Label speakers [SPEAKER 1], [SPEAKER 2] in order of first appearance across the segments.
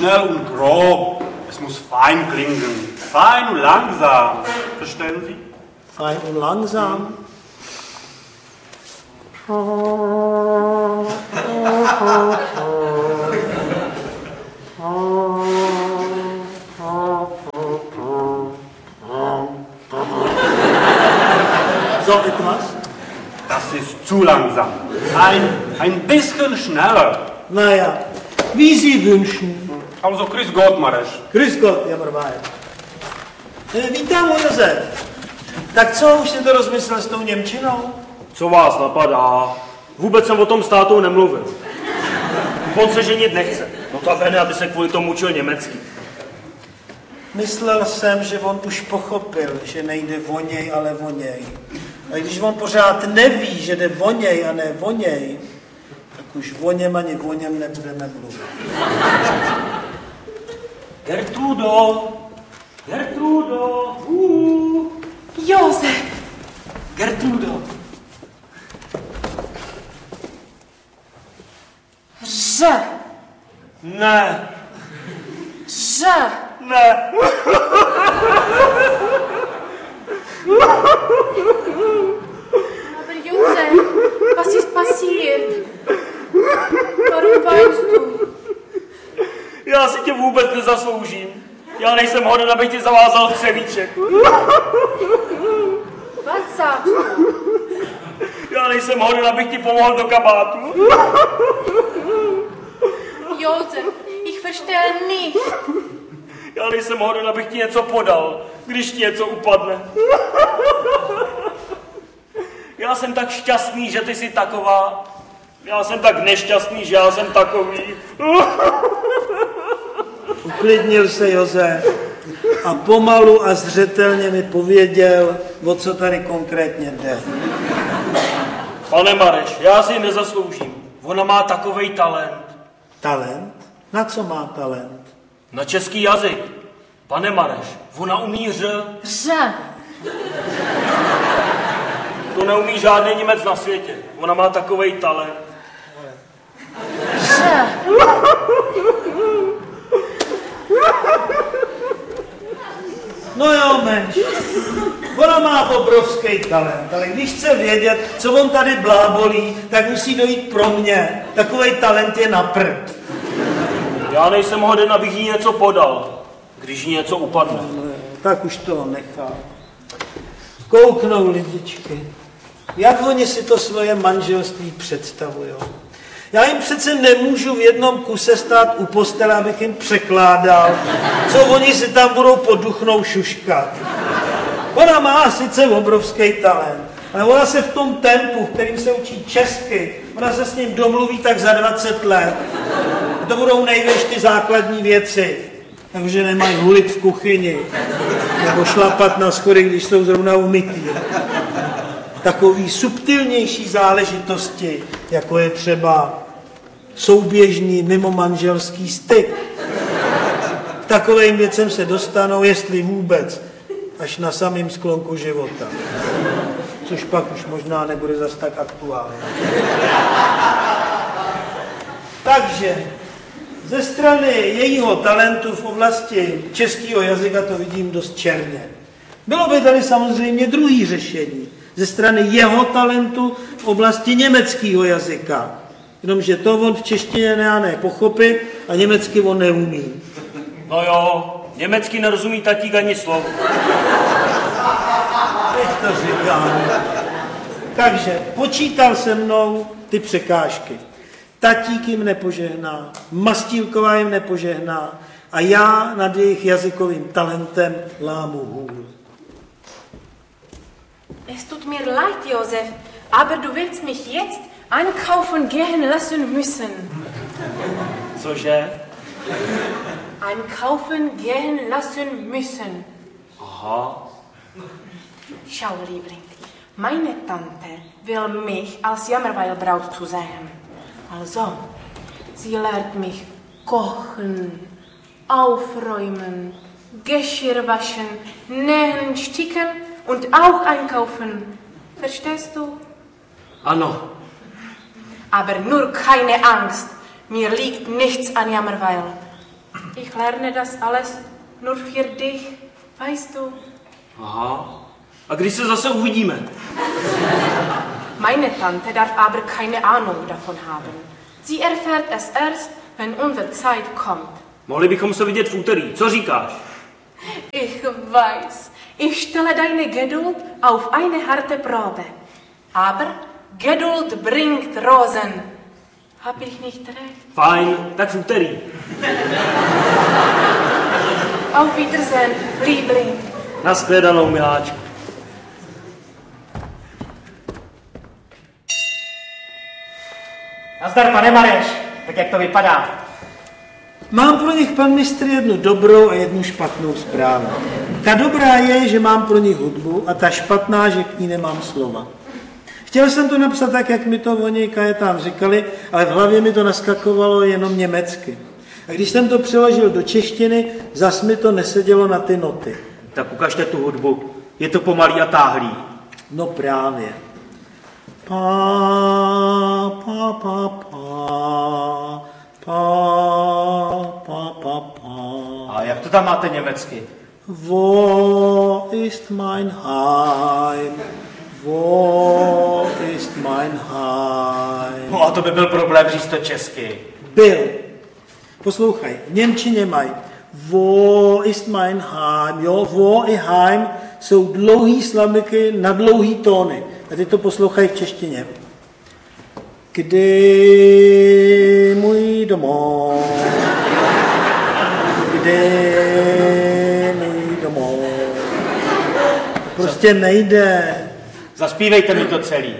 [SPEAKER 1] schnell und grob. Es muss fein klingen. Fein und langsam. Verstehen Sie?
[SPEAKER 2] Fein und langsam. So etwas?
[SPEAKER 1] Das ist zu langsam. Ein bisschen schneller.
[SPEAKER 2] Naja, wie Sie wünschen.
[SPEAKER 1] Also, grüß Gott, Mareš.
[SPEAKER 2] Grüß Gott, Jammervaj. Vítám, Josef. Tak co, už jsi to rozmyslel s tou němčinou?
[SPEAKER 3] Co vás napadá? Vůbec jsem o tom s tátou nemluvil. On se ženit nechce. Notabene, aby se kvůli tomu učil německy.
[SPEAKER 2] Myslel jsem, že on už pochopil, že nejde voněj, ale voněj. A když on pořád neví, že jde voněj a ne voněj, tak už voněm ani voněm nebudeme mluvit.
[SPEAKER 3] Gertrudo! Gertrudo!
[SPEAKER 4] Josef!
[SPEAKER 3] Gertrudo!
[SPEAKER 4] Ř!
[SPEAKER 3] Ne!
[SPEAKER 4] Ř!
[SPEAKER 3] Ne!
[SPEAKER 4] Aber Josef, was ist passiert? Warum weinst du?
[SPEAKER 3] Já si tě vůbec nezasloužím. Já nejsem hoden, abych ti zavázal křevíček.
[SPEAKER 4] Was sagst du?
[SPEAKER 3] Já nejsem hoden, abych ti pomohl do kabátu.
[SPEAKER 4] Josef, ich verstehe nicht.
[SPEAKER 3] Já nejsem hoden, abych ti něco podal, když ti něco upadne. Já jsem tak šťastný, že ty jsi taková. Já jsem tak nešťastný, že já jsem takový.
[SPEAKER 2] Uklidnil se Josef a pomalu a zřetelně mi pověděl, o co tady konkrétně jde.
[SPEAKER 3] Pane Mareš, já si ji nezasloužím. Ona má takovej talent.
[SPEAKER 2] Talent? Na co má talent?
[SPEAKER 3] Na český jazyk. Pane Mareš, ona umí ř.
[SPEAKER 4] Ř!
[SPEAKER 3] To neumí žádný Němec na světě. Ona má takovej talent.
[SPEAKER 4] Ř!
[SPEAKER 2] No jo, menš. Ona má obrovský talent, ale když chce vědět, co on tady blábolí, tak musí dojít pro mě. Takovej talent je na prd.
[SPEAKER 3] Já nejsem hoden, abych jí něco podal, když jí něco upadne.
[SPEAKER 2] Tak už to nechá. Kouknou lidičky. Jak oni si to svoje manželství představujou? Já jim přece nemůžu v jednom kuse stát u postele, abych jim překládal, co oni si tam budou poduchnou šuškat. Ona má sice obrovský talent, ale ona se v tom tempu, v kterým se učí česky, ona se s ním domluví tak za 20 let. A to budou největší ty základní věci. Takže nemají hulit v kuchyni, nebo šlapat na schody, když jsou zrovna umytý. Takový subtilnější záležitosti, jako je třeba souběžný mimomanželský styk. K takovým věcem se dostanou, jestli vůbec, až na samém sklonku života. Což pak už možná nebude zas tak aktuální. Takže ze strany jejího talentu v oblasti českého jazyka to vidím dost černě. Bylo by tady samozřejmě druhý řešení. Ze strany jeho talentu v oblasti německého jazyka. Jenomže to on v češtině ne pochopit a německy on neumí.
[SPEAKER 3] No jo, německy nerozumí tatík ani slovo.
[SPEAKER 2] Teď to říkám. Takže počítal se mnou ty překážky. Tatík jim nepožehná, Mastýlková jim nepožehná a já nad jejich jazykovým talentem lámu hůl.
[SPEAKER 4] Es tut mir leid, Josef, aber du willst mich jetzt einkaufen gehen lassen müssen.
[SPEAKER 3] Cože?
[SPEAKER 4] Einkaufen gehen lassen müssen.
[SPEAKER 3] Aha.
[SPEAKER 4] Schau, Liebling, meine Tante will mich als Jammerweilbraut zu sehen. Also, sie lehrt mich kochen, aufräumen, Geschirr waschen, nähen, sticken und auch einkaufen. Verstehst du?
[SPEAKER 3] Ano.
[SPEAKER 4] Aber nur keine Angst, mir liegt nichts an Jammerweil. Ich lerne das alles nur für dich, weißt du?
[SPEAKER 3] Aha. A když se zase uvidíme?
[SPEAKER 4] Meine Tante darf aber keine Ahnung davon haben. Sie erfährt es erst, wenn unsere Zeit kommt.
[SPEAKER 3] Mohli bychom se vidět v úterý. Co říkáš?
[SPEAKER 4] Ich weiß, ich stelle deine Geduld auf eine harte Probe. Aber Geduld bringt Rosen. Hab ich nicht recht?
[SPEAKER 3] Fajn, tak v úterý.
[SPEAKER 4] Auf Wiedersehen, Liebling.
[SPEAKER 3] Naschledanou, miláčku.
[SPEAKER 5] Nazdar, pane Mareš, tak jak to vypadá?
[SPEAKER 2] Mám pro nich, pan mistr, jednu dobrou a jednu špatnou zprávu. Ta dobrá je, že mám pro nich hudbu a ta špatná, že k ní nemám slova. Chtěl jsem to napsat tak, jak mi to oni Kajetán říkali, ale v hlavě mi to naskakovalo jenom německy. A když jsem to přeložil do češtiny, zas mi to nesedělo na ty noty.
[SPEAKER 3] Tak ukažte tu hudbu. Je to pomalý a táhlý.
[SPEAKER 2] No právě. Pa, pa, pa, pa, pa, pa, pa, pa.
[SPEAKER 5] A jak to tam máte německy?
[SPEAKER 2] Wo ist mein Heim? Wo ist mein Heim?
[SPEAKER 5] No a to by byl problém říct to česky.
[SPEAKER 2] Byl. Poslouchaj, v němčině mají Wo ist mein Heim? Jo, wo i Heim jsou dlouhý slamiky na dlouhý tóny. A ty to poslouchají v češtině. Kdy můj domov? Kdy můj domov? To prostě nejde.
[SPEAKER 5] Zaspívejte mi to celý.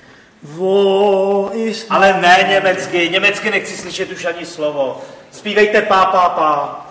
[SPEAKER 2] Wo ist
[SPEAKER 5] Ale ne německy, německy nechci slyšet už ani slovo. Zpívejte pá, pá, pá.